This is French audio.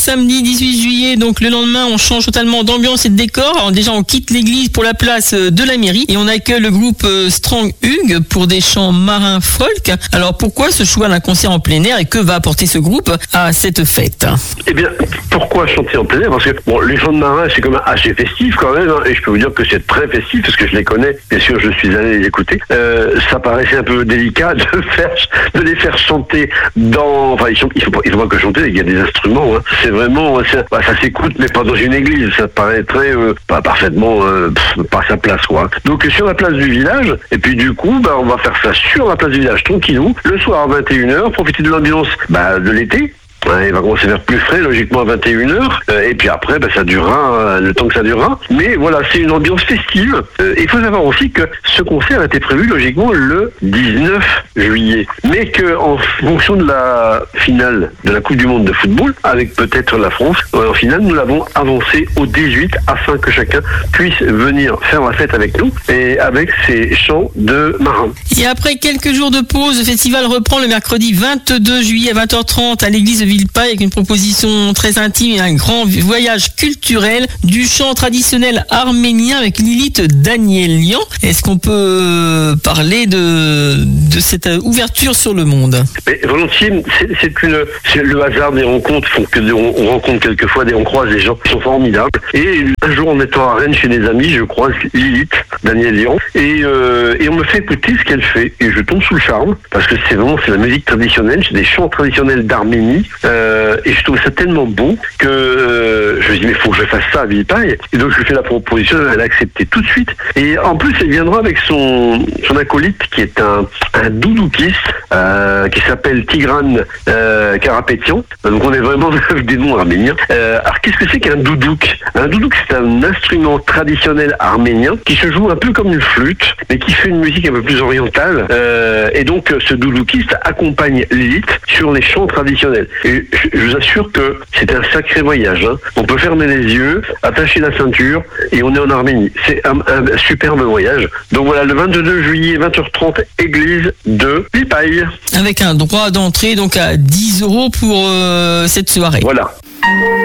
Samedi 18 juillet, donc le lendemain, on change totalement d'ambiance et de décor. Alors déjà, on quitte l'église pour la place de la mairie et on accueille le groupe Strong Hugues pour des chants marins folk. Alors pourquoi ce choix d'un concert en plein air et que va apporter ce groupe à cette fête? Eh bien, pourquoi chanter en plein air? Parce que les chants de marins, c'est quand même assez festif quand même, hein, et je peux vous dire que c'est très festif parce que je les connais. Bien sûr, je suis allé les écouter. Ça paraissait un peu délicat de les faire chanter dans. Enfin, il faut pas que chanter. Il y a des instruments. Hein. C'est vraiment, ça s'écoute, mais pas dans une église. Ça paraîtrait pas parfaitement pas sa place, quoi. Donc sur la place du village. Et puis du coup, on va faire ça sur la place du village tranquillou. Le soir à 21h, profiter de l'ambiance de l'été. Ouais, il va commencer à faire plus frais, logiquement, à 21h. Et puis après, ça durera le temps que ça durera. Mais voilà, c'est une ambiance festive. Il faut savoir aussi que ce concert était prévu, logiquement, le 19 juillet. Mais qu'en fonction de la finale de la Coupe du Monde de football, avec peut-être la France, en finale, nous l'avons avancé au 18 afin que chacun puisse venir faire la fête avec nous et avec ses chants de marins. Et après quelques jours de pause, le festival reprend le mercredi 22 juillet à 20h30 à l'église de Villepinte avec une proposition très intime et un grand voyage culturel du chant traditionnel arménien avec Lilith Danielian. Est-ce qu'on peut parler de cette ouverture sur le monde? Mais volontiers, c'est le hasard des rencontres font que on rencontre quelquefois on croise des gens qui sont formidables. Et un jour, en étant à Rennes chez des amis, je croise Lilith Danielian et on me fait écouter ce qu'elle fait et je tombe sous le charme parce que c'est la musique traditionnelle, c'est des chants traditionnels d'Arménie. Et je trouve ça tellement beau que je me dis mais faut que je fasse ça à Villepinte. Et donc je lui fais la proposition, elle a accepté tout de suite. Et en plus elle viendra avec son acolyte qui est un doudoukiste qui s'appelle Tigran Karapetian. Donc on est vraiment avec des noms arméniens. Alors qu'est-ce que c'est qu'un doudouk? Un doudouk, c'est un instrument traditionnel arménien qui se joue un peu comme une flûte mais qui fait une musique un peu plus orientale. Et donc ce doudoukiste accompagne Lilith sur les chants traditionnels. Et je vous assure que c'est un sacré voyage. Hein. On peut fermer les yeux, attacher la ceinture et on est en Arménie. C'est un superbe voyage. Donc voilà, le 22 juillet, 20h30, église de Villepinte. Avec un droit d'entrée donc à 10 € pour cette soirée. Voilà.